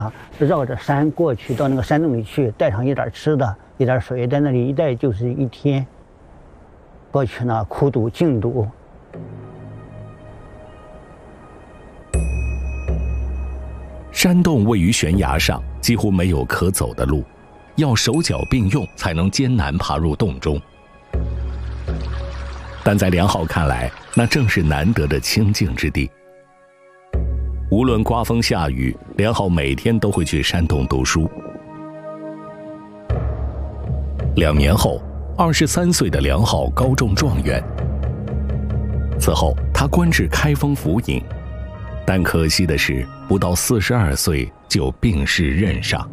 绕着山过去，到那个山洞里去，带上一点吃的，一点水，在那里一待就是一天。过去呢，苦读精读。 山洞位于悬崖上，几乎没有可走的路，要手脚并用才能艰难爬入洞中。但在梁浩看来，那正是难得的清静之地。无论刮风下雨，梁浩每天都会去山洞读书。2年后，23岁的梁浩高中状元。此后，他官至开封府尹，但可惜的是，不到42岁就病逝任上。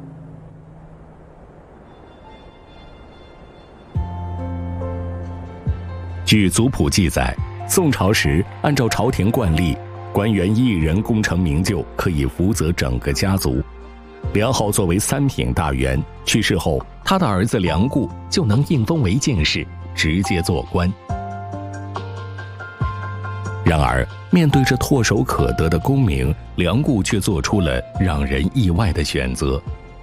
据族谱记载，宋朝时按照朝廷惯例，官员一人功成名就，可以负责整个家族。梁浩作为3品大员，去世后，他的儿子梁固就能应封为进士，直接做官。然而，面对着唾手可得的功名，梁固却做出了让人意外的选择。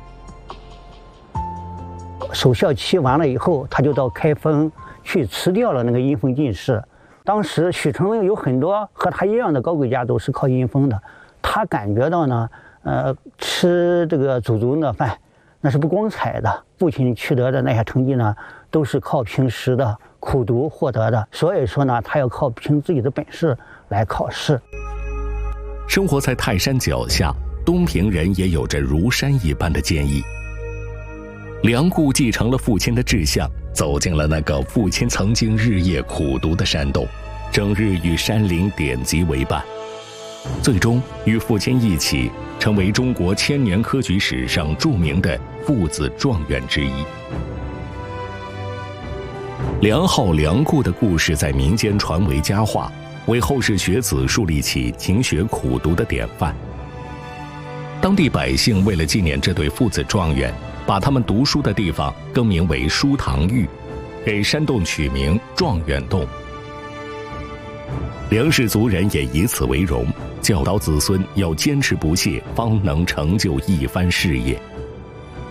守孝期完了以后，他就到开封去辞掉了那个阴封进士。当时许城有很多和他一样的高贵家都是靠阴封的，他感觉到呢，吃这个祖宗的饭那是不光彩的，父亲取得的那些成绩呢，都是靠平时的苦读获得的，所以说呢，他要靠凭自己的本事来考试。 生活在泰山脚下，东平人也有着如山一般的坚毅。梁固继承了父亲的志向，走进了那个父亲曾经日夜苦读的山洞，整日与山林典籍为伴，最终与父亲一起成为中国千年科举史上著名的父子状元之一。梁浩、梁固的故事在民间传为佳话，为后世学子树立起勤学苦读的典范。当地百姓为了纪念这对父子状元，把他们读书的地方更名为书堂峪，给山洞取名状元洞。梁氏族人也以此为荣，教导子孙要坚持不懈，方能成就一番事业。